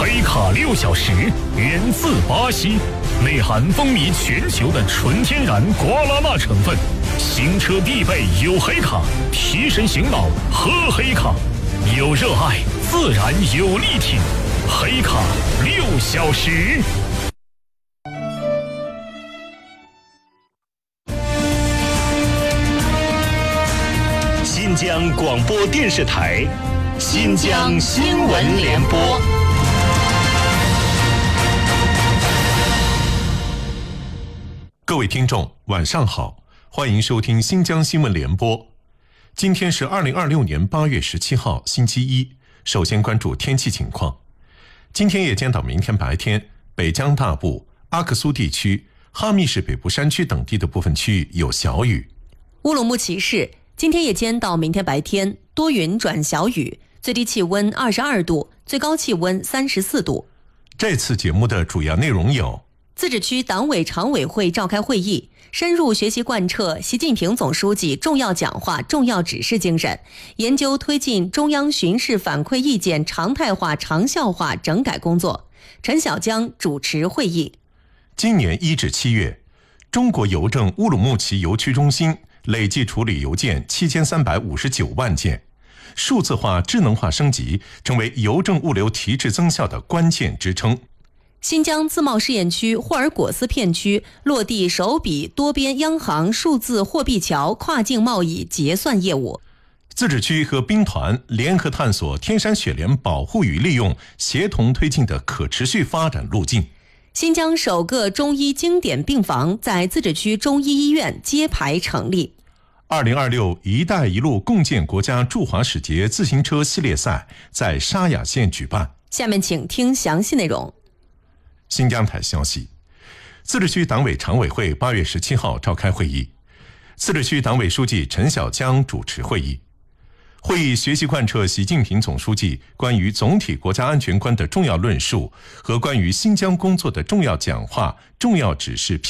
黑卡6小时，源自巴西，内含风靡全球的纯天然瓜拉纳成分。行车必备有黑卡，提神醒脑喝黑卡，有热爱自然有力挺。黑卡6小时。新疆广播电视台，新疆新闻联播。 各位听众，晚上好，欢迎收听新疆新闻联播。今天是2026年8月17号，星期一。首先关注天气情况。今天夜间到明天白天，北疆大部、阿克苏地区、哈密市北部山区等地的部分区域有小雨。 乌鲁木齐市今天夜间到明天白天多云转小雨，最低气温22度，最高气温34度。 这次节目的主要内容有： 自治区党委常委会召开会议，深入学习贯彻习近平总书记重要讲话、重要指示精神，研究推进中央巡视反馈意见常态化、长效化整改工作。陈小江主持会议。 今年1至7月，中国邮政乌鲁木齐邮区中心累计处理邮件7359万件，数字化、智能化升级成为邮政物流提质增效的关键支撑。 新疆自贸试验区霍尔果斯片区落地首笔多边央行数字货币桥跨境贸易结算业务。 自治区和兵团联合探索天山雪莲保护与利用协同推进的可持续发展路径。 新疆首个中医经典病房在自治区中医医院揭牌成立。 2026一带一路共建国家驻华使节自行车系列赛在沙雅县举办。 下面请听详细内容。 新疆台消息，自治区党委常委会8月17号召开会议，自治区党委书记陈小江主持会议。会议学习贯彻习近平总书记关于总体国家安全观的重要论述和关于新疆工作的重要讲话、重要指示